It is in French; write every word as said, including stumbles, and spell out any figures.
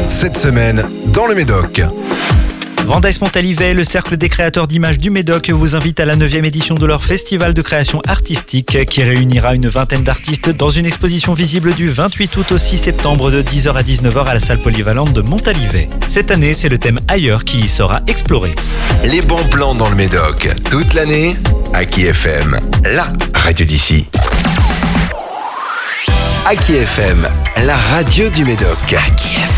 cette semaine dans le Médoc. Vendès-Montalivet, le cercle des créateurs d'images du Médoc vous invite à la neuvième édition de leur festival de création artistique qui réunira une vingtaine d'artistes dans une exposition visible du vingt-huit août au six septembre de dix heures à dix-neuf heures à la salle polyvalente de Montalivet. Cette année, c'est le thème Ailleurs qui y sera exploré. Les bons plans dans le Médoc, toute l'année, Aki F M, la radio d'ici. Aki F M, la radio du Médoc. Aki F M.